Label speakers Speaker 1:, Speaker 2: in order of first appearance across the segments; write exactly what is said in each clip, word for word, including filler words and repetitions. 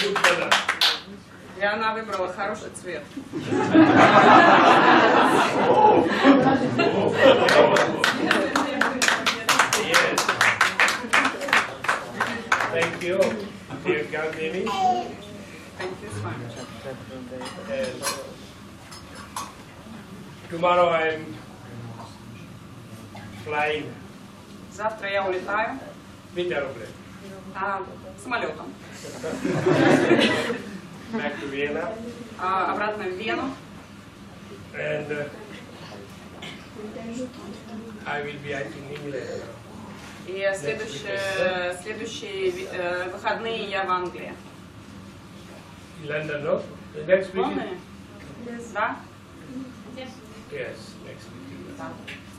Speaker 1: good color.
Speaker 2: И она выбрала хороший цвет.
Speaker 1: Yes. Thank you, dear Gandhini.
Speaker 2: Thank you so much.
Speaker 1: And tomorrow I am flying
Speaker 2: Завтра я улетаю
Speaker 1: with aeroplane
Speaker 2: а, самолетом
Speaker 1: back to Vienna.
Speaker 2: а, обратно в Вену.
Speaker 1: And uh, I will be, I think, in England.
Speaker 2: И следующие, следующие э, выходные я в Англии.
Speaker 1: London, no? The next week?
Speaker 2: Помнили? Да?
Speaker 1: Yes, next week.
Speaker 2: Да.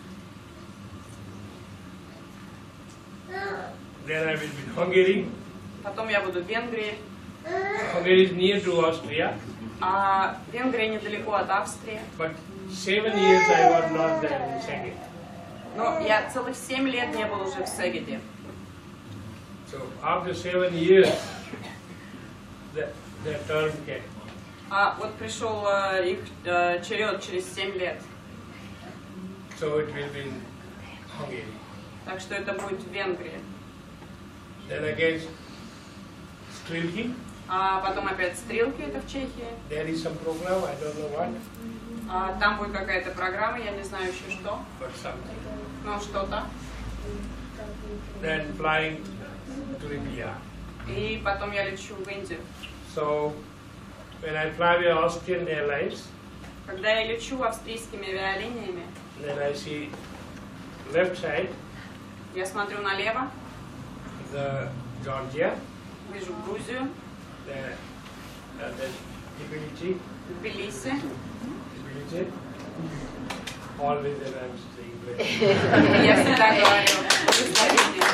Speaker 1: Then I will be in Hungary.
Speaker 2: Потом я буду в Венгрии.
Speaker 1: Hungary is near to Austria,
Speaker 2: А Венгрия недалеко от Австрии.
Speaker 1: but seven years I was not there in Szeged.
Speaker 2: Но я целых семь лет не был уже в Сегеде.
Speaker 1: So after seven years, the, the term came.
Speaker 2: А вот пришел э, их э, черед через семь лет.
Speaker 1: So it will be in Hungary.
Speaker 2: Так что это будет в Венгрии.
Speaker 1: Then again, Strilki.
Speaker 2: А потом опять Стрелки, это в Чехии.
Speaker 1: There is some program, I don't know what,
Speaker 2: А там будет какая-то программа, я не знаю еще что.
Speaker 1: but something.
Speaker 2: Ну, что-то.
Speaker 1: Then flying to India.
Speaker 2: И потом я лечу в Индию.
Speaker 1: So when I fly with Austrian Airlines,
Speaker 2: Когда я лечу австрийскими авиалиниями,
Speaker 1: then I see left side,
Speaker 2: я смотрю налево,
Speaker 1: the Georgia,
Speaker 2: вижу Грузию,
Speaker 1: the, uh, the Tbilisi,
Speaker 2: Тбилиси.
Speaker 1: Tbilisi, always when I'm saying
Speaker 2: И я всегда говорю благословение.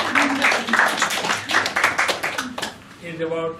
Speaker 1: It's about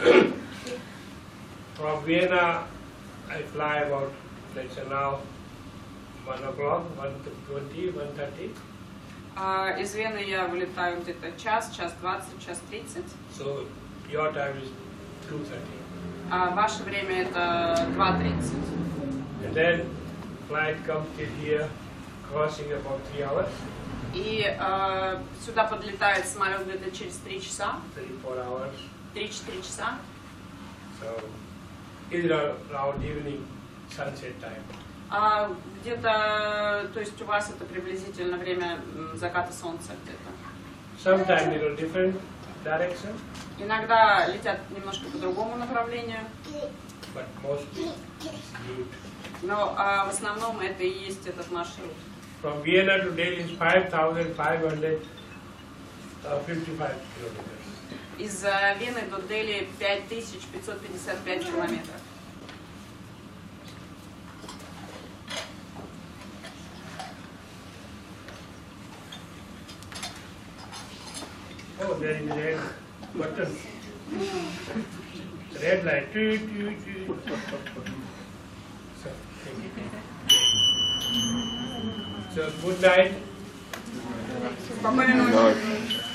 Speaker 1: from Vienna I fly about, let's say now, one o'clock, one twenty, one thirty.
Speaker 2: А из Вены я вылетаю где-то час, час двадцать, час тридцать.
Speaker 1: So your time is two thirty.
Speaker 2: А ваше время это два тридцать.
Speaker 1: And then flight comes till here, crossing about three hours,
Speaker 2: И э, сюда подлетает самолет где-то через три часа,
Speaker 1: three, four hours.
Speaker 2: три-четыре часа.
Speaker 1: So it's around evening sunset time.
Speaker 2: А где-то, то есть у вас это приблизительно время м, заката солнца где-то.
Speaker 1: Sometimes you know different direction,
Speaker 2: Иногда летят немножко по другому направлению,
Speaker 1: but mostly it's route.
Speaker 2: но а, в основном это и есть этот маршрут.
Speaker 1: From Vienna to Delhi is five thousand five hundred fifty-five kilometers.
Speaker 2: Из э, Вены до Дели пять тысяч пятьсот пятьдесят пять километров.
Speaker 1: Oh, there is a red button. Red light. Toot, toot, toot. So, thank you. So, good night.
Speaker 2: Спокойной ночи.